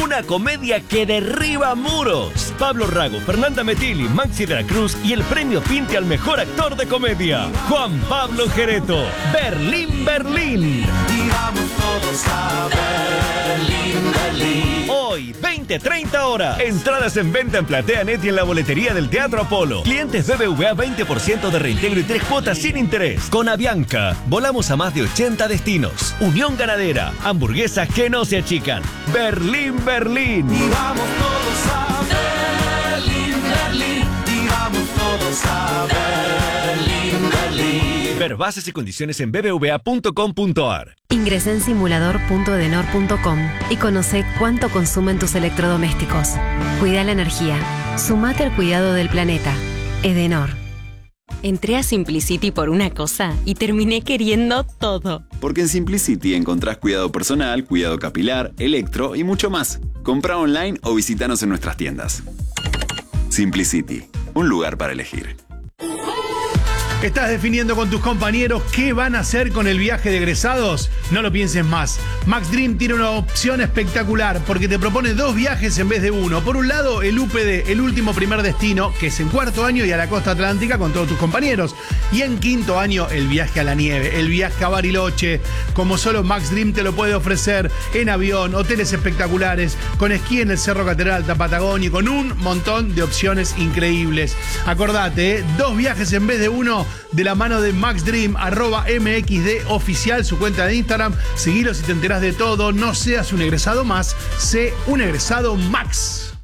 Una comedia que derriba muros. Pablo Rago, Fernanda Metilli, Maxi de la Cruz y el premio Pinti al mejor actor de comedia, Juan Pablo Gereto. Berlín, Berlín. Y vamos todos a Berlín, Berlín. Hoy, 20-30 horas. Entradas en venta en PlateaNet y en la boletería del Teatro Apolo. Clientes BBVA 20% de reintegro y 3 cuotas sin interés. Con Avianca, volamos a más de 80 destinos. Unión Ganadera, hamburguesas que no se achican. Berlín, Berlín. Y vamos todos a Berlín, Berlín. Y vamos todos a Berlín, Berlín. Ver bases y condiciones en bbva.com.ar. Ingresa en simulador.edenor.com y conoce cuánto consumen tus electrodomésticos. Cuida la energía. Sumate al cuidado del planeta. Edenor. Entré a Simplicity por una cosa y terminé queriendo todo. Porque en Simplicity encontrás cuidado personal, cuidado capilar, electro y mucho más. Compra online o visítanos en nuestras tiendas. Simplicity, un lugar para elegir. ¿Estás definiendo con tus compañeros qué van a hacer con el viaje de egresados? No lo pienses más. Max Dream tiene una opción espectacular porque te propone 2 viajes en vez de uno. Por un lado, el UPD, el último primer destino, que es en 4º año y a la costa atlántica con todos tus compañeros. Y en 5º año, el viaje a la nieve, el viaje a Bariloche, como solo Max Dream te lo puede ofrecer en avión, hoteles espectaculares, con esquí en el Cerro Catedral Alta Patagonia y con un montón de opciones increíbles. Acordate, 2 viajes en vez de uno, de la mano de Max Dream, @MXD oficial, su cuenta de Instagram. Seguilos y te enterás de todo. No seas un egresado más, sé un egresado Max.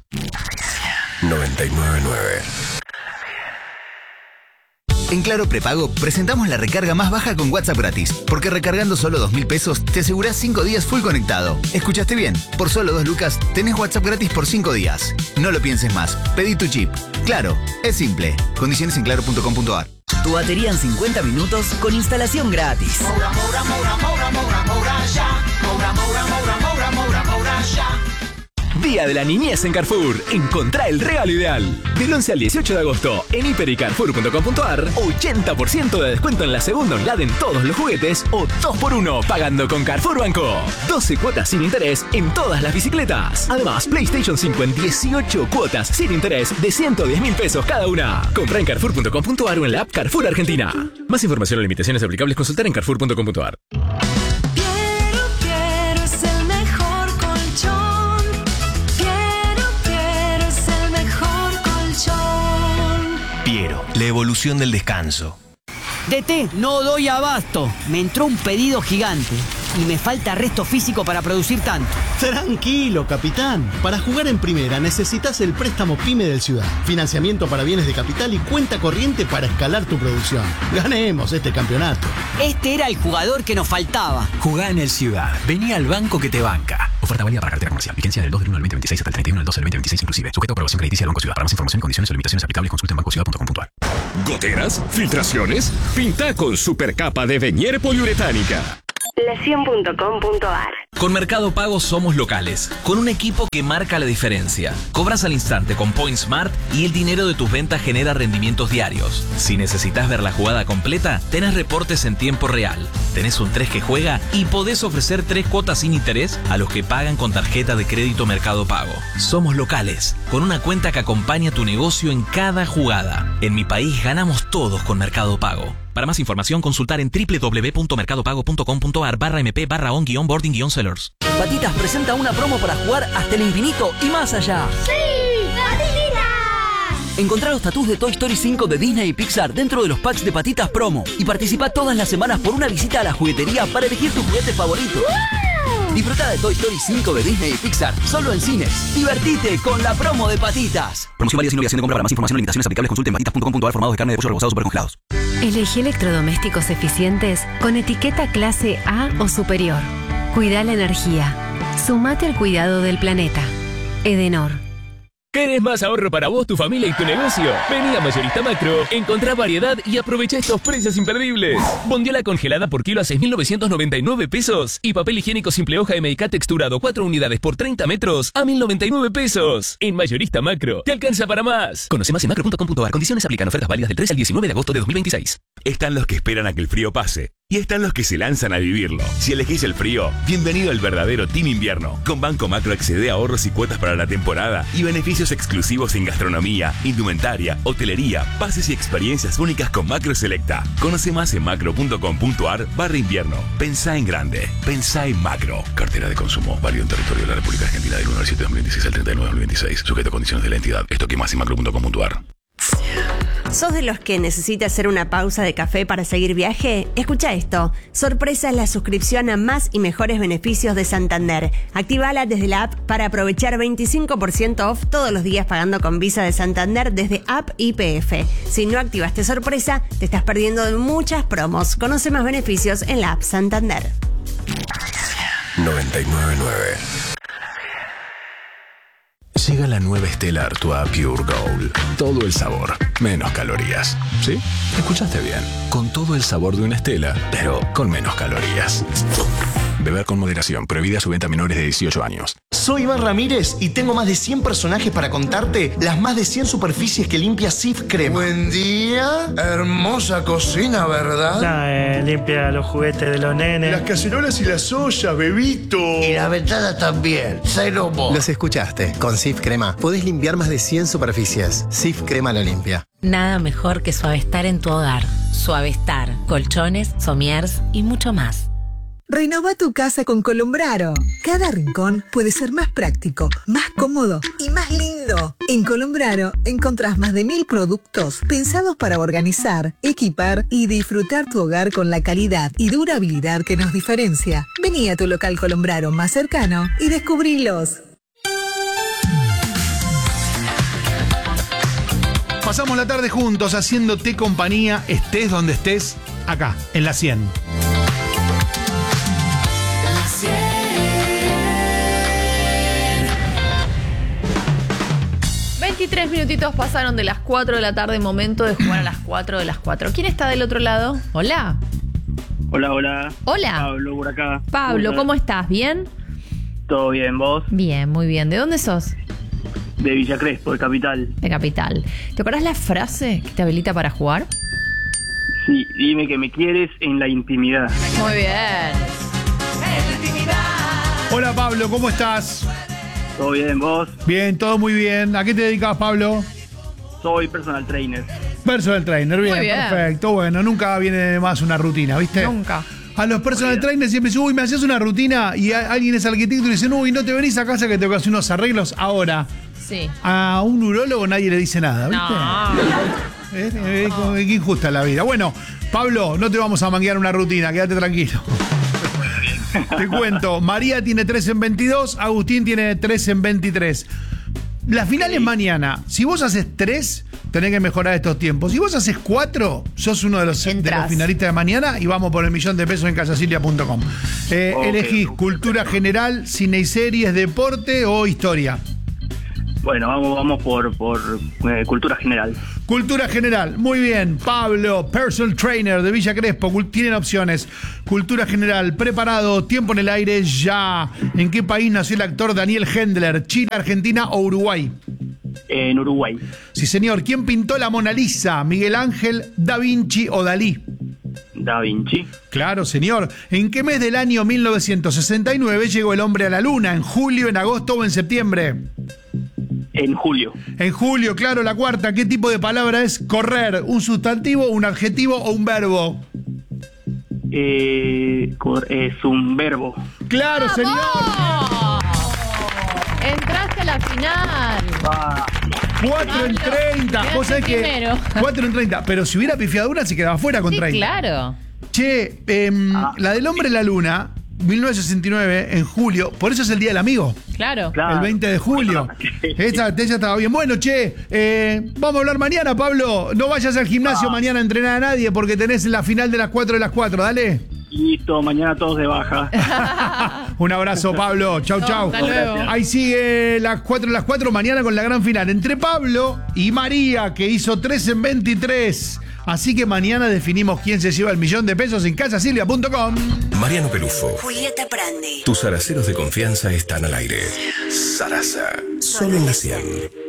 999. En Claro Prepago presentamos la recarga más baja con WhatsApp gratis, porque recargando solo 2.000 pesos te asegurás 5 días full conectado. ¿Escuchaste bien? Por solo 2 lucas tenés WhatsApp gratis por 5 días. No lo pienses más, pedí tu chip. Claro, es simple. Condiciones en claro.com.ar. Tu batería en 50 minutos con instalación gratis. Moura, moura, moura, moura, moura, moura, ya. Moura, moura, moura, moura, moura, moura, ya. Día de la Niñez en Carrefour. Encontrá el regalo ideal. Del 11 al 18 de agosto, en hiper y carrefour.com.ar, 80% de descuento en la segunda unidad en todos los juguetes o 2x1 pagando con Carrefour Banco. 12 cuotas sin interés en todas las bicicletas. Además, PlayStation 5 en 18 cuotas sin interés de 110.000 pesos cada una. Comprá en carrefour.com.ar o en la app Carrefour Argentina. Más información o limitaciones aplicables, consultar en carrefour.com.ar. Piero, la evolución del descanso. DT, no doy abasto. Me entró un pedido gigante y me falta resto físico para producir tanto. Tranquilo, capitán. Para jugar en primera necesitas el préstamo PYME del Ciudad. Financiamiento para bienes de capital y cuenta corriente para escalar tu producción. Ganemos este campeonato. Este era el jugador que nos faltaba. Jugá en el Ciudad. Vení al banco que te banca. Oferta válida para cartera comercial. Vigencia del 2 del 1 del 2026 hasta el 31 del 12 del 2026 inclusive. Sujeto a aprobación crediticia del Banco Ciudad. Para más información, condiciones o limitaciones aplicables, consulta en bancociudad.com.ar. ¿Goteras? ¿Filtraciones? Pinta con supercapa de Venier poliuretánica. La100.com.ar. Con Mercado Pago somos locales, con un equipo que marca la diferencia. Cobras al instante con Point Smart y el dinero de tus ventas genera rendimientos diarios. Si necesitas ver la jugada completa, tenés reportes en tiempo real. Tenés un 3 que juega y podés ofrecer 3 cuotas sin interés a los que pagan con tarjeta de crédito Mercado Pago. Somos locales, con una cuenta que acompaña tu negocio en cada jugada. En mi país ganamos todos con Mercado Pago. Para más información, consultar en www.mercadopago.com.ar/mp/on-boarding-sellers. Patitas presenta una promo para jugar hasta el infinito y más allá. ¡Sí! ¡Patitas! Encontrá los tatús de Toy Story 5 de Disney y Pixar dentro de los packs de Patitas Promo. Y participa todas las semanas por una visita a la juguetería para elegir tu juguete favorito. ¡Wow! Disfruta de Toy Story 5 de Disney y Pixar solo en cines. Divertite con la promo de Patitas. Promoción válida sin obligación de compra. Para más información o limitaciones aplicables, consulte en patitas.com.ar. Formados de carne de pollo rebozados supercongelados. Elegí electrodomésticos eficientes con etiqueta clase A o superior. Cuida la energía. Sumate al cuidado del planeta. Edenor. ¿Querés más ahorro para vos, tu familia y tu negocio? Vení a Mayorista Macro, encontrá variedad y aprovecha estos precios imperdibles. Bondiola congelada por kilo a 6.999 pesos. Y papel higiénico simple hoja MK texturado 4 unidades por 30 metros a 1.099 pesos. En Mayorista Macro, te alcanza para más. Conoce más en macro.com.ar. Condiciones aplican. Ofertas válidas del 3 al 19 de agosto de 2026. Están los que esperan a que el frío pase y están los que se lanzan a vivirlo. Si elegís el frío, bienvenido al verdadero Team Invierno. Con Banco Macro accede a ahorros y cuotas para la temporada y beneficios exclusivos en gastronomía, indumentaria, hotelería, pases y experiencias únicas con Macro Selecta. Conoce más en macro.com.ar/invierno. Pensá en grande. Pensá en Macro. Cartera de consumo. Válido en territorio de la República Argentina del 1 al 7 de 2026 al 30 de 9 de 2026. Sujeto a condiciones de la entidad. Esto que más en macro.com.ar. ¿Sos de los que necesita hacer una pausa de café para seguir viaje? Escucha esto. Sorpresa es la suscripción a más y mejores beneficios de Santander. Actívala desde la app para aprovechar 25% off todos los días pagando con Visa de Santander desde app YPF. Si no activaste sorpresa, te estás perdiendo de muchas promos. Conoce más beneficios en la app Santander. 999. Llega la nueva Stella Artois Pure Gold. Todo el sabor, menos calorías. ¿Sí? Escuchaste bien. Con todo el sabor de una Stella, pero con menos calorías. Beber con moderación. Prohibida su venta a menores de 18 años. Soy Iván Ramírez y tengo más de 100 personajes para contarte las más de 100 superficies que limpia Cif Crema. Buen día. Hermosa cocina, ¿verdad? Limpia los juguetes de los nenes. Las cacerolas y las ollas, bebito. Y la ventana también. Cero mo. Los escuchaste. Con Cif Crema podés limpiar más de 100 superficies. Cif Crema lo limpia. Nada mejor que Suavestar en tu hogar. Suavestar, colchones, somiers y mucho más. Renova tu casa con Colombraro. Cada rincón puede ser más práctico, más cómodo y más lindo. En Colombraro encontrás más de 1000 productos pensados para organizar, equipar y disfrutar tu hogar con la calidad y durabilidad que nos diferencia. Vení a tu local Colombraro más cercano y descubrilos. Pasamos la tarde juntos haciéndote compañía, estés donde estés, acá, en la 100. 23 minutitos pasaron de las 4 de la tarde, momento de jugar a las 4 de las 4. ¿Quién está del otro lado? Hola. Hola, hola. Hola. Pablo, por acá. Pablo, ¿cómo estás? ¿Bien? Todo bien, ¿vos? Bien, muy bien. ¿De dónde sos? De Villa Crespo, de Capital. De Capital. ¿Te acordás la frase que te habilita para jugar? Sí, dime que me quieres en la intimidad. Muy bien. Hola Pablo, ¿cómo estás? ¿Todo bien, vos? Bien, todo muy bien. ¿A qué te dedicas, Pablo? Soy personal trainer. Personal trainer, bien, Muy bien. perfecto. Bueno, nunca viene de más una rutina, ¿viste? Nunca. A los personal trainers siempre dicen, uy, me hacías una rutina, y alguien es arquitecto y dice, uy, no te venís a casa que tengo que hacer unos arreglos ahora. Sí. A un urólogo nadie le dice nada, ¿viste? No. Qué injusta la vida. Bueno, Pablo, no te vamos a manguear una rutina, quédate tranquilo. Te cuento, María tiene 3 en 22, Agustín tiene 3 en 23. La final es mañana. Si vos haces 3, tenés que mejorar estos tiempos. Si vos haces 4, sos uno de los finalistas de mañana y vamos por el $1.000.000 en casasilia.com. Elegís cultura general, cine y series, deporte o historia. Bueno, vamos por cultura general. Cultura general, muy bien. Pablo, personal trainer de Villa Crespo, tienen opciones. Cultura general, preparado, tiempo en el aire, ya. ¿En qué país nació el actor Daniel Hendler? ¿Chile, Argentina o Uruguay? En Uruguay. Sí, señor. ¿Quién pintó la Mona Lisa? ¿Miguel Ángel, Da Vinci o Dalí? Da Vinci. Claro, señor. ¿En qué mes del año 1969 llegó el hombre a la luna? ¿En julio, en agosto o en septiembre? En julio. En julio, claro, la cuarta. ¿Qué tipo de palabra es correr? ¿Un sustantivo, un adjetivo o un verbo? Es un verbo. ¡Claro, ¡Vamos! señor! Entraste a la final. 4 en 30. Vos sabés que primero. 4 en 30. Pero si hubiera pifiado una, se quedaba fuera con Sí, 30. claro. Che, la del hombre en la luna, 1969, en julio. Por eso es el Día del Amigo. Claro. El 20 de julio. Esa estaba bien. Bueno, che, vamos a hablar mañana, Pablo. No vayas al gimnasio mañana a entrenar a nadie porque tenés la final de las 4 de las 4. Dale. Listo, mañana todos de baja. Un abrazo, Pablo. Chau, chau. Hasta luego. Ahí sigue las 4 de las 4 mañana con la gran final entre Pablo y María, que hizo 3 en 23. Así que mañana definimos quién se lleva el $1.000.000 en casasilia.com. Mariano Pelufo. Julieta Prandi. Tus araceros de confianza están al aire. Sarasa. Solo en la 100.